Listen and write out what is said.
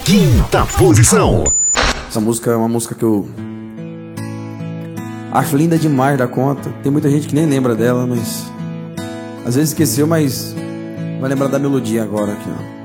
quinta posição. Essa música é uma música que eu acho linda demais da conta. Tem muita gente que nem lembra dela, mas às vezes esqueceu, mas vai lembrar da melodia agora aqui, ó.